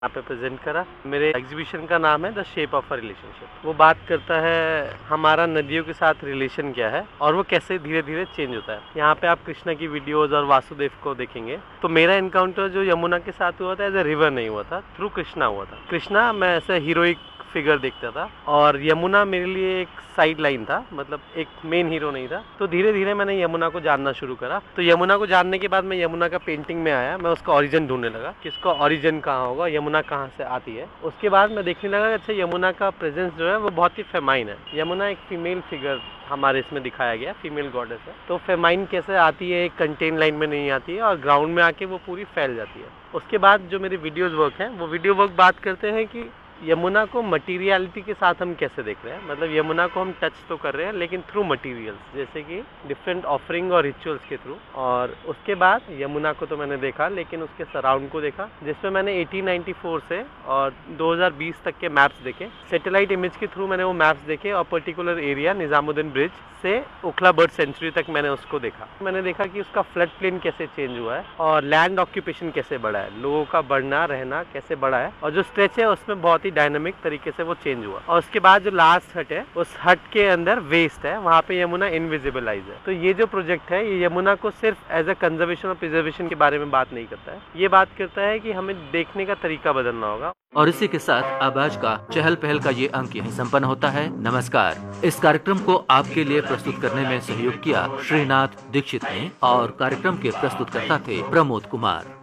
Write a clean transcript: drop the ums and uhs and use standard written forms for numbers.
यहाँ पे प्रेजेंट करा। मेरे एग्जीबिशन का नाम है the shape of a relationship. वो बात करता है हमारा नदियों के साथ रिलेशन क्या है और वो कैसे धीरे धीरे चेंज होता है। यहाँ पे आप कृष्णा की वीडियोस और वासुदेव को देखेंगे तो मेरा इनकाउंटर जो यमुना के साथ हुआ था एज ए रिवर नहीं हुआ था, थ्रू कृष्णा हुआ था। कृष्णा मैं ऐसे हीरोइक फिगर देखता था और यमुना मेरे लिए एक साइड लाइन था, मतलब एक मेन हीरो नहीं था। तो धीरे धीरे मैंने यमुना को जानना शुरू करा। तो यमुना को जानने के बाद मैं यमुना का पेंटिंग में आया, मैं उसका ओरिजिन ढूंढने लगा कि इसका ओरिजिन कहाँ होगा, यमुना कहाँ से आती है। उसके बाद मैं देखने लगा अच्छा यमुना का प्रेजेंस जो है वो बहुत ही फेमाइन है। यमुना एक फीमेल फिगर हमारे इसमें दिखाया गया, फीमेल गॉडेस है। तो फेमाइन कैसे आती है, एक कंटेन लाइन में नहीं आती है और ग्राउंड में आके वो पूरी फैल जाती है। उसके बाद जो मेरे वीडियोज वर्क है वो वीडियो वर्क बात करते हैं कि यमुना को मटेरियलिटी के साथ हम कैसे देख रहे हैं। मतलब यमुना को हम टच तो कर रहे हैं लेकिन थ्रू मटेरियल्स, जैसे कि डिफरेंट ऑफरिंग और रिचुअल्स के थ्रू। और उसके बाद यमुना को तो मैंने देखा लेकिन उसके सराउंड को देखा, जिसमें मैंने 1894 से और 2020 तक के मैप्स देखे। सैटेलाइट इमेज के थ्रू मैंने वो मैप्स देखे और पर्टिकुलर एरिया निजामुद्दीन ब्रिज से उखला बर्ड सेंचुरी तक मैंने उसको देखा। मैंने देखा कि उसका फ्लड प्लेन कैसे चेंज हुआ है और लैंड ऑक्यूपेशन कैसे बढ़ा है, लोगों का बढ़ना रहना कैसे बढ़ा है और जो स्ट्रेच है उसमें बहुत ही डायनामिक तरीके से वो चेंज हुआ। और उसके बाद जो लास्ट हट है उस हट के अंदर वेस्ट है, वहाँ पे यमुना इनविजिबलाइज है। तो ये जो प्रोजेक्ट है ये यमुना को सिर्फ एज अ कंजर्वेशन और प्रिजर्वेशन के बारे में बात नहीं करता है, ये बात करता है कि हमें देखने का तरीका बदलना होगा। और इसी के साथ अब आज का चहल पहल का ये अंक यहीं संपन्न होता है। नमस्कार। इस कार्यक्रम को आपके लिए प्रस्तुत करने में सहयोग किया श्रीनाथ दीक्षित ने और कार्यक्रम के प्रस्तुतकर्ता थे प्रमोद कुमार।